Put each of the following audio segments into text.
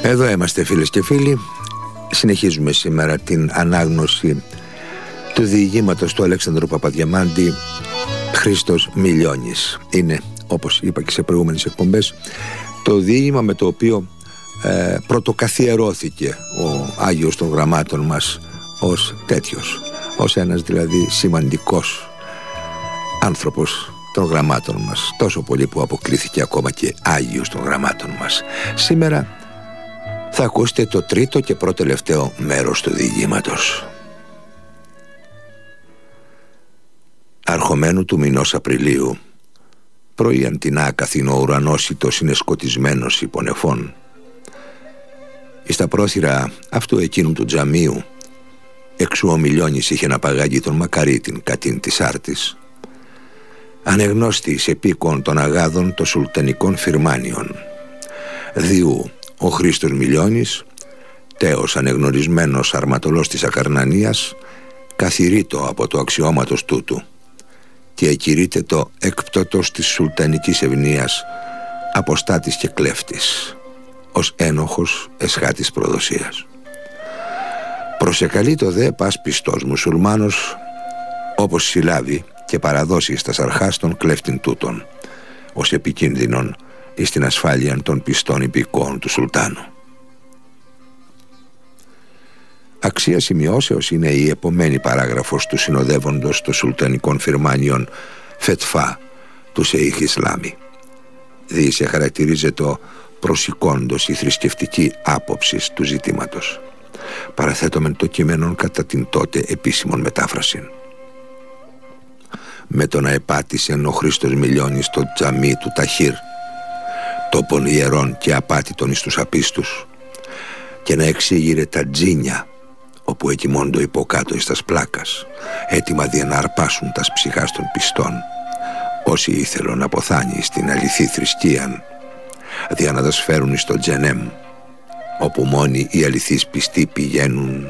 Εδώ είμαστε, φίλες και φίλοι. Συνεχίζουμε σήμερα την ανάγνωση του διηγήματος του Αλέξανδρου Παπαδιαμάντη, Χρήστος Μιλιώνης. Είναι, όπως είπα και σε προηγούμενες εκπομπές, το διήγημα με το οποίο πρωτοκαθιερώθηκε ο Άγιος των Γραμμάτων μας ως τέτοιος, ως ένας δηλαδή σημαντικός άνθρωπος των γραμμάτων μας, τόσο πολύ που αποκλήθηκε ακόμα και Άγιος των Γραμμάτων μας. Σήμερα θα ακούσετε το τρίτο και πρώτο τελευταίο μέρος του διηγήματος. Αρχομένου του μηνός Απριλίου, πρωί αντινάκαθιν ο ουρανός ητός είναι σκοτισμένος υπονεφών. Εις τα πρόθυρα αυτού εκείνου του τζαμίου, εξού ο Μιλιώνης είχε να παγάγει τον Μακαρίτην κατήν της Άρτης, ανεγνώστης επίκον των αγάδων των σουλτανικών φυρμάνιων. Διού ο Χρήστος Μιλιώνης, τέος ανεγνωρισμένος αρματολός της Ακαρνανίας, καθηρείτο από το αξιώματος τούτου και εκηρύττε το έκπτωτος της σουλτανικής ευνοίας, αποστάτης και κλέφτης, ως ένοχος εσχάτης προδοσίας. Προσεκαλεί το δε πας πιστός μουσουλμάνος, όπως συλλάβει και παραδώσει στας αρχάς των κλέφτην τούτων, ως επικίνδυνον εις την ασφάλεια των πιστών υπηκόων του Σουλτάνου. Αξία σημειώσεως είναι η επομένη παράγραφος του συνοδεύοντος των σουλτανικών φυρμάνιων Φετφά του Σεϊχ Ισλάμι. Δι' σε χαρακτηρίζεται προσηκόντος η θρησκευτική άποψη του ζητήματος. Παραθέτομεν το κείμενο κατά την τότε επίσημον μετάφραση. Με το να επάτησε ο Χρήστος Μιλιώνης στο τζαμί του Ταχύρ, τόπον ιερών και απάτητον εις τους απίστους, και να εξήγηρε τα τζίνια, όπου εκοιμώντο υποκάτω εις τας πλάκας, έτοιμα δια να αρπάσουν τας ψυχάς των πιστών, όσοι ήθελον αποθάνει στην αληθή θρησκείαν, δια να τας φέρουν εις το Τζενέμ, όπου μόνοι οι αληθείς πιστοί πηγαίνουν.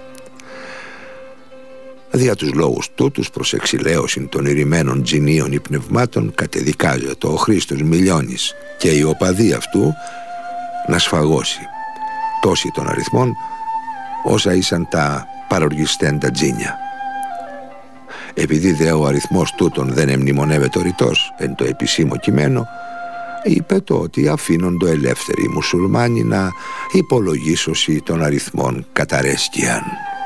Δια τους λόγους τούτους προς εξηλαίωσιν των ηρημένων τζινίων ή πνευμάτων κατεδικάζεται ο Χρήστος Μιλιώνης και οι οπαδοί αυτού να σφαγώσει τόσοι των αριθμών όσα ήσαν τα παροργιστέντα τζίνια. Επειδή δε ο αριθμός τούτων δεν εμνημονεύεται ο ρητός εν το επισήμο κειμένο, είπε το ότι αφήνοντο ελεύθεροι οι μουσουλμάνοι να υπολογίσωση των αριθμών καταρέσκιαν.